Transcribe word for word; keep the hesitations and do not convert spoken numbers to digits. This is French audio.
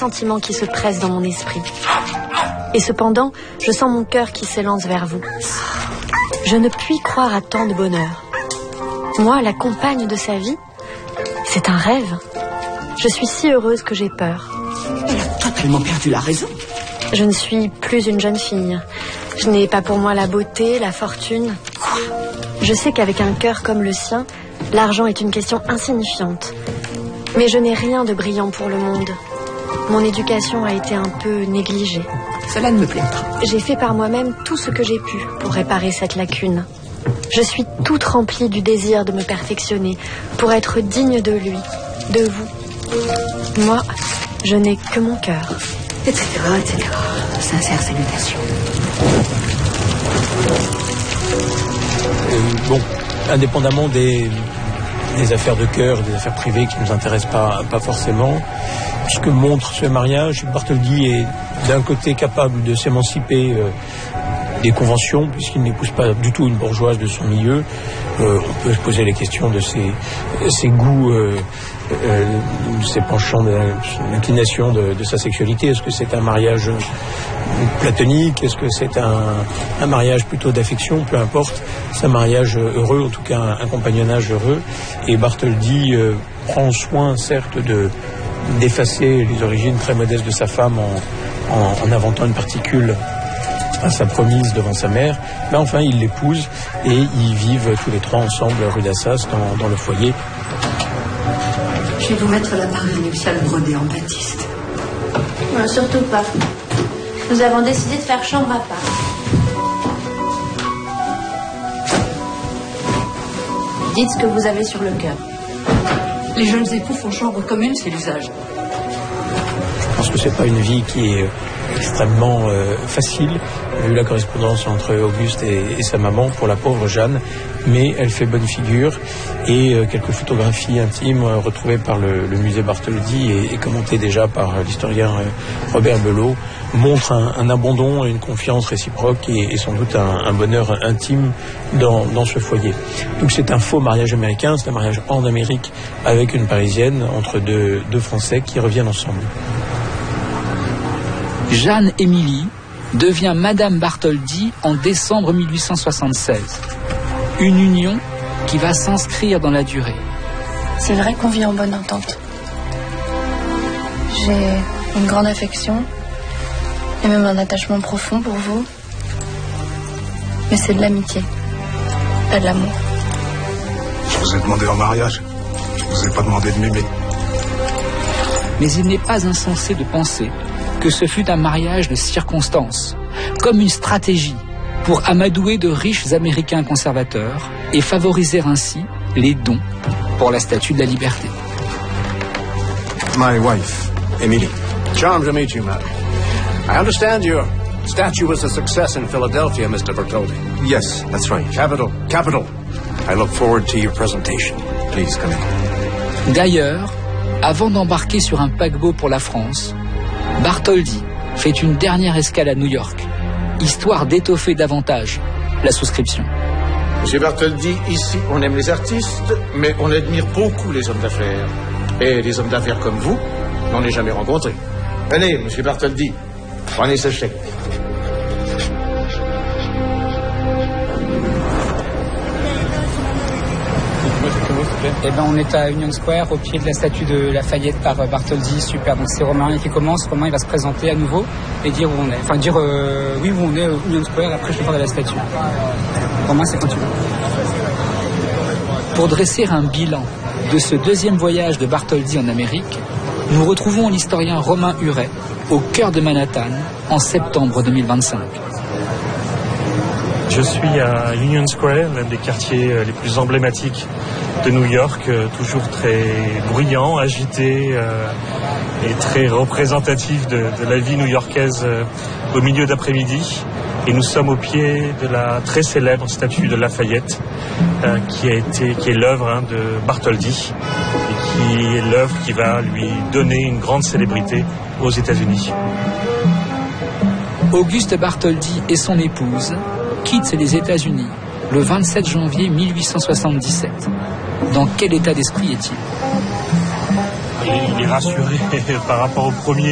Sentiment qui se presse dans mon esprit. Et cependant, je sens mon cœur qui s'élance vers vous. Je ne puis croire à tant de bonheur. Moi, la compagne de sa vie, c'est un rêve. Je suis si heureuse que j'ai peur. Elle a totalement perdu la raison. Je ne suis plus une jeune fille. Je n'ai pas pour moi la beauté, la fortune. Je sais qu'avec un cœur comme le sien, l'argent est une question insignifiante. Mais je n'ai rien de brillant pour le monde. Mon éducation a été un peu négligée. Cela ne me plaît pas. J'ai fait par moi-même tout ce que j'ai pu pour réparer cette lacune. Je suis toute remplie du désir de me perfectionner pour être digne de lui, de vous. Moi, je n'ai que mon cœur. Etc, et cetera. Sincères salutations. Euh, bon, indépendamment des, des affaires de cœur, des affaires privées qui ne nous intéressent pas, pas forcément, ce que montre ce mariage, Bartholdi est d'un côté capable de s'émanciper euh, des conventions, puisqu'il n'épouse pas du tout une bourgeoise de son milieu. Euh, on peut se poser les questions de ses, ses goûts, euh, euh, ses penchants, l'inclination de, de sa sexualité. Est-ce que c'est un mariage platonique? Est-ce que c'est un, un mariage plutôt d'affection? Peu importe. C'est un mariage heureux, en tout cas un, un compagnonnage heureux. Et Bartholdi euh, prend soin, certes, de d'effacer les origines très modestes de sa femme en, en, en inventant une particule à sa promise devant sa mère, mais enfin ils l'épousent et ils vivent tous les trois ensemble rue d'Assas dans, dans le foyer. Je vais vous mettre l'appareil nuptial brodé en batiste. Non, surtout pas. Nous avons décidé de faire chambre à part. Dites ce que vous avez sur le cœur. Les jeunes époux font chambre commune, c'est l'usage. Je pense que c'est pas une vie qui est extrêmement euh, facile, vu la correspondance entre Auguste et, et sa maman pour la pauvre Jeanne, mais elle fait bonne figure et euh, quelques photographies intimes euh, retrouvées par le, le musée Bartholdi et, et commentées déjà par euh, l'historien euh, Robert Belot montrent un, un abandon, une confiance réciproque et, et sans doute un, un bonheur intime dans, dans ce foyer. Donc c'est un faux mariage américain, c'est un mariage en Amérique avec une Parisienne entre deux, deux Français qui reviennent ensemble. Jeanne-Émilie devient Madame Bartholdi en décembre mille huit cent soixante-seize. Une union qui va s'inscrire dans la durée. C'est vrai qu'on vit en bonne entente. J'ai une grande affection et même un attachement profond pour vous. Mais c'est de l'amitié, pas de l'amour. Je vous ai demandé en mariage. Je vous ai pas demandé de m'aimer. Mais il n'est pas insensé de penser que ce fut un mariage de circonstances, comme une stratégie pour amadouer de riches Américains conservateurs et favoriser ainsi les dons pour la Statue de la Liberté. My wife, Emily. Charmed to meet you, madam. I understand your statue was a success in Philadelphia, Mister Bartholdi. Yes, that's right. Capital, capital. I look forward to your presentation. Please come in. D'ailleurs, avant d'embarquer sur un paquebot pour la France, Bartholdi fait une dernière escale à New York, histoire d'étoffer davantage la souscription. Monsieur Bartholdi, ici, on aime les artistes, mais on admire beaucoup les hommes d'affaires. Et des hommes d'affaires comme vous, n'en ai jamais rencontré. Venez, monsieur Bartholdi, prenez ce chèque. Eh ben, on est à Union Square, au pied de la statue de Lafayette par Bartholdi. Super. Donc c'est Romain qui commence. Romain, il va se présenter à nouveau et dire où on est. Enfin, dire euh, oui, où on est, Union Square. Après, je vais parler de la statue. Romain, c'est quand tu veux. Pour dresser un bilan de ce deuxième voyage de Bartholdi en Amérique, nous retrouvons l'historien Romain Huret au cœur de Manhattan en septembre deux mille vingt-cinq. Je suis à Union Square, l'un des quartiers les plus emblématiques de New York, toujours très bruyant, agité euh, et très représentatif de, de la vie new-yorkaise euh, au milieu d'après-midi. Et nous sommes au pied de la très célèbre statue de Lafayette, euh, qui a été, qui est l'œuvre hein, de Bartholdi et qui est l'œuvre qui va lui donner une grande célébrité aux États-Unis. Auguste Bartholdi et son épouse quittent les États-Unis le vingt-sept janvier mille huit cent soixante-dix-sept. Dans quel état d'esprit est-il ? Il est rassuré par rapport au premier